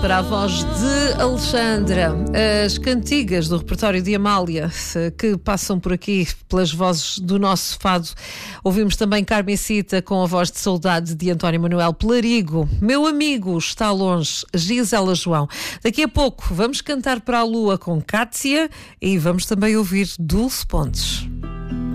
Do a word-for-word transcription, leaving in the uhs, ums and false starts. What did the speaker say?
para a voz de Alexandra. As cantigas do repertório de Amália que passam por aqui pelas vozes do nosso fado. Ouvimos também Carmesita com a voz de Saudade de António Manuel Pelarigo. Meu amigo está longe, Gisela João. Daqui a pouco vamos cantar para a lua com Cátia e vamos também ouvir Dulce Pontes.